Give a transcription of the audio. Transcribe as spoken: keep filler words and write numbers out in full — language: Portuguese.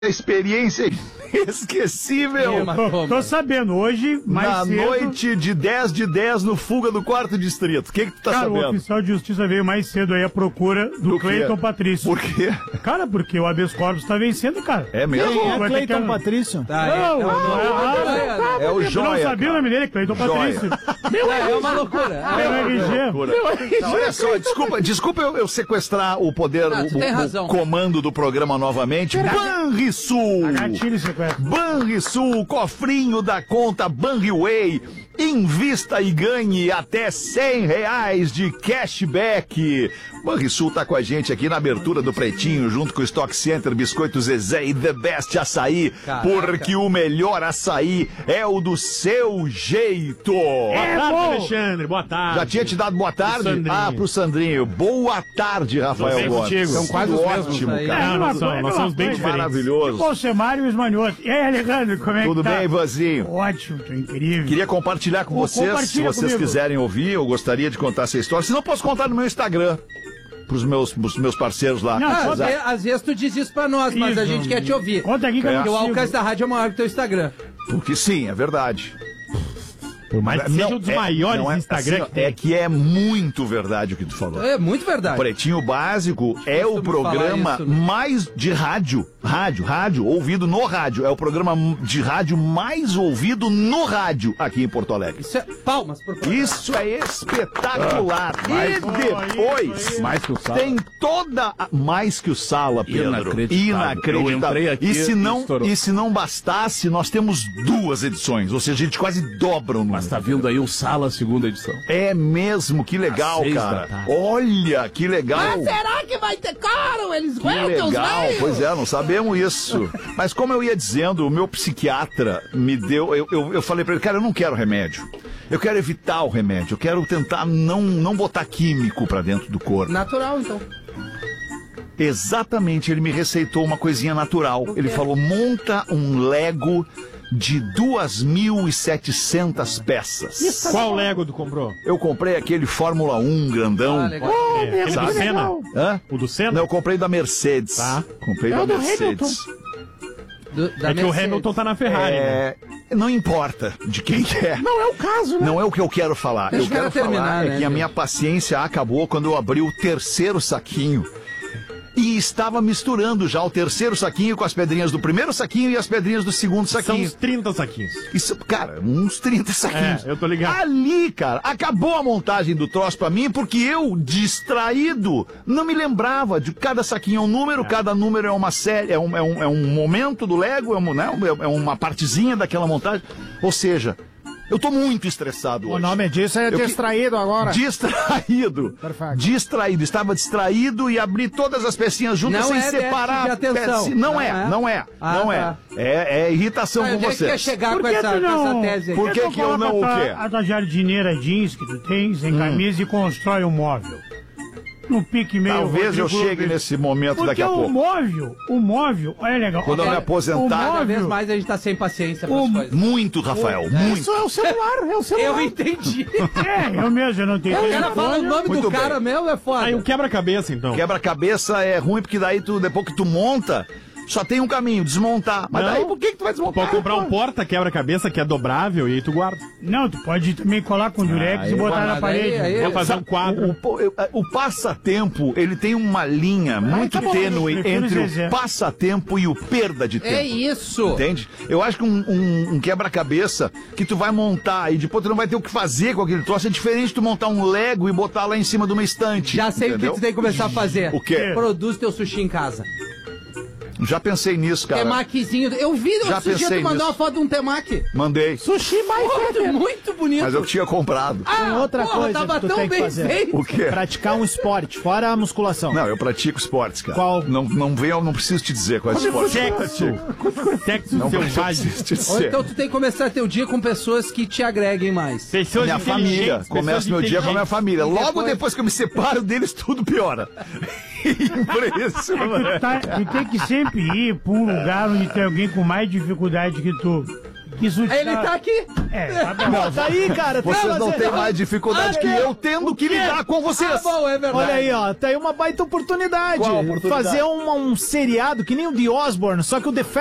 experiência inesquecível. Tô, tô sabendo, hoje, mais Na cedo... noite de dez de dez no Fuga do Quarto Distrito. O que que tu tá cara, sabendo? O oficial de justiça veio mais cedo aí à procura do, do Cleiton Patrício. Por quê? Cara, porque o habeas corpus tá vencendo, cara. É mesmo? Quem é Cleiton que... Patrício? Tá, não, não, não, não, é, é o Joia. Eu não sabia o nome dele, Cleiton Patrício. Meu, é, é uma loucura. É uma R G. Não, olha só, desculpa, desculpa eu, eu sequestrar o poder, não, o, o comando do programa novamente. Banrisul! Banrisul, cofrinho da conta Banriway. Invista e ganhe até cem reais de cashback. Banrisul tá com a gente aqui na abertura do Pretinho, junto com o Stock Center, Biscoito Zezé e The Best Açaí. Caraca. Porque o melhor açaí é o do seu jeito. É, boa tarde, Alexandre, boa tarde. Já tinha te dado boa tarde? Pro ah, pro Sandrinho. Boa tarde, Rafael Gomes. São quase os ótimo, mesmos. cara. Não, nós, somos, nós somos bem diferentes. Maravilhoso. Ficou o Semário e o Esmanhoto. E aí, Alejandro, como é Tudo que tá? Tudo bem, Ivanzinho? Ótimo, tô incrível. Queria compartilhar com Pô, vocês, se vocês comigo. quiserem ouvir, eu gostaria de contar essa história. Se não, posso contar no meu Instagram. Pros meus, pros meus parceiros lá. Não, às, vezes, às vezes tu diz isso pra nós, mas isso, a gente quer te ouvir. Conta aqui que é. eu Porque o alcance da rádio é maior que o teu Instagram. Porque sim, é verdade. Por mais que não, seja um dos é, maiores é, Instagram assim, que tem. É que é muito verdade o que tu falou. É muito verdade. O Pretinho Básico é o programa isso, né? mais de rádio, rádio, rádio, ouvido no rádio. É o programa de rádio mais ouvido no rádio aqui em Porto Alegre. Isso é palmas, por favor. Isso é espetacular. Ah, e depois, oh, mais que o Sala. tem toda a... Mais que o Sala, Pedro. Inacreditável. Inacreditável. Aqui e, se não, estourou. e se não bastasse, nós temos duas edições. Ou seja, a gente quase dobra o número. Mas tá vindo aí o Sala, segunda edição. É mesmo, que legal, cara. Olha, que legal. Mas será que vai ter caro? Eles que aguentam os legal, meios? pois é, não sabemos isso. Mas como eu ia dizendo, o meu psiquiatra me deu... Eu, eu, eu falei pra ele, cara, eu não quero remédio. Eu quero evitar o remédio. Eu quero tentar não, não botar químico pra dentro do corpo. Natural, então. Exatamente, ele me receitou uma coisinha natural. Ele falou, monta um Lego de duas mil e setecentas peças. Isso, qual Lego tu comprou? Eu comprei aquele Fórmula um grandão. Ah, legal. Oh, é, o do Senna? Hã? O do Senna? Não, eu comprei da Mercedes. Tá. Comprei é da Mercedes. Do, da é que Mercedes. o Hamilton tá na Ferrari, é... né? Não importa de quem que é. Não é o caso, né? Não é o que eu quero falar. Deixa eu quero terminar, falar né, é que a gente? minha paciência acabou quando eu abri o terceiro saquinho. E estava misturando já o terceiro saquinho com as pedrinhas do primeiro saquinho e as pedrinhas do segundo saquinho. São uns trinta saquinhos. Isso, cara, uns trinta saquinhos. É, eu tô ligado. Ali, cara, acabou a montagem do troço pra mim, porque eu, distraído, não me lembrava de cada saquinho é um número, é. cada número é uma série, é um, é um, é um momento do Lego, é, um, né, é uma partezinha daquela montagem. Ou seja, eu tô muito estressado hoje. O nome disso é eu distraído que... agora. Distraído. Perfeito. Distraído. Estava distraído e abri todas as pecinhas juntas não sem é separar. De atenção. Não, não é, é, não é. Ah, não tá. é. É, é irritação ah, com você. quer chegar Por com que essa, não... com essa tese aí? Por que, que eu não o quê? A tua jardineira jeans que tu tens em hum. camisa e constrói um móvel. No pique meio. Talvez eu chegue nesse momento porque daqui a pouco. o móvel, o móvel, olha legal. Quando eu me aposentar. Cada vez mais a gente tá sem paciência para as coisas. Muito, Rafael, o... muito. Isso é o celular, é o celular. Eu entendi. É, eu mesmo, eu não tenho. O cara fala o nome muito do bem. cara mesmo, é foda. Aí um quebra-cabeça, então. Quebra-cabeça é ruim porque daí tu, depois que tu monta, só tem um caminho, desmontar. Mas não. daí por que, que tu vai desmontar? Pode comprar um porta-quebra-cabeça que é dobrável e aí tu guarda. Não, tu pode também colar com durex ah, e botar na parede. Aí, aí, Vou fazer um quadro. O, o, o, o passatempo, ele tem uma linha muito tá tênue entre o passatempo e o perda de tempo. É isso. Entende? Eu acho que um, um, um quebra-cabeça que tu vai montar e depois tu não vai ter o que fazer com aquele troço. É diferente de tu montar um Lego e botar lá em cima de uma estante. Já sei entendeu? o que tu tem que começar a fazer. O quê? Produz teu sushi em casa. Já pensei nisso, cara. Temakizinho. Eu vi, Já outro dia tu mandou nisso. uma foto de um temaki. Mandei. Sushi mais muito, muito bonito. Mas eu tinha comprado. Ah, tem outra porra, coisa tava que tu tão tem que bem fazer. feito. O quê? Praticar um esporte, fora a musculação. Não, eu pratico esportes, cara. Qual? Não, não venho, eu não preciso te dizer qual é o esporte. Sexo. Sexo Não selvagem. preciso te Ou dizer. então tu tem que começar teu dia com pessoas que te agreguem mais. Pessoas Minha família. Começo meu dia com a minha família. Logo depois... depois que eu me separo deles, tudo piora. Impressionante. Tá, tu tem que sempre ir pra um lugar onde tem alguém com mais dificuldade que tu. Isso Aí ele tá aqui. É, tá bom. Não, tá aí, cara. tem que Vocês não fazer- têm mais dificuldade que eu tendo que lidar com vocês. Ah, bom, é verdade. Olha aí, ó, tá aí uma baita oportunidade. Qual oportunidade? Fazer um, um seriado que nem o The Osborne, só que o The